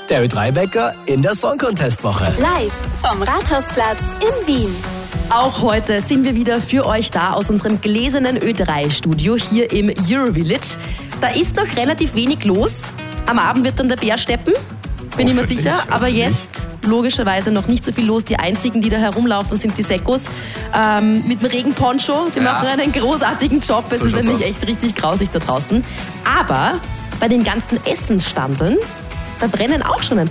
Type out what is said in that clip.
Der Ö3-Wecker in der Song Contest Woche. Live vom Rathausplatz in Wien. Auch heute sind wir wieder für euch da aus unserem gläsernen Ö3-Studio hier im Eurovillage. Da ist noch relativ wenig los. Am Abend wird dann der Bär steppen, bin ich mir sicher. Aber jetzt logischerweise noch nicht so viel los. Die einzigen, die da herumlaufen, sind die Säckos mit dem Regenponcho. Die machen einen großartigen Job. Es ist nämlich echt richtig grausig da draußen. Aber bei den ganzen Essensstandeln, da brennen auch schon ein paar